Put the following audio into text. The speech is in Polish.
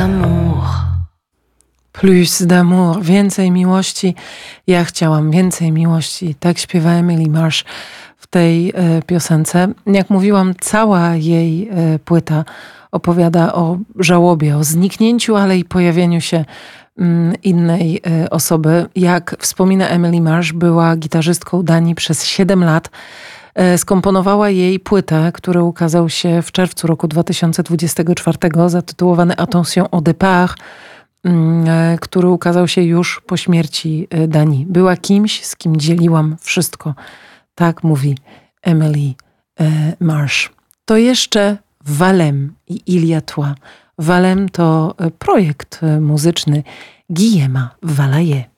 d'amour. Plus d'amour, więcej miłości. Ja chciałam więcej miłości. Tak śpiewa Emily Marsh w tej piosence. Jak mówiłam, cała jej płyta opowiada o żałobie, o zniknięciu, ale i pojawieniu się innej osoby. Jak wspomina Emily Marsh, była gitarzystką Danii przez 7 lat. Skomponowała jej płytę, który ukazał się w czerwcu roku 2024, zatytułowany Attention au départ, który ukazał się już po śmierci Danii. Była kimś, z kim dzieliłam wszystko. Tak mówi Emily Marsh. To jeszcze Valem i Il y a toi. Valem to projekt muzyczny Guillaume'a Valaye.